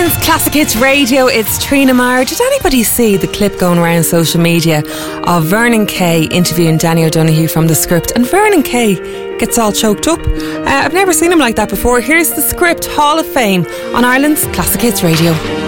Ireland's Classic Hits Radio, it's Trina Meagher. Did anybody see the clip going around social media of Vernon Kay interviewing Danny O'Donoghue from The Script? And Vernon Kay gets all choked up. I've never seen him like that before. Here's The Script Hall of Fame on Ireland's Classic Hits Radio.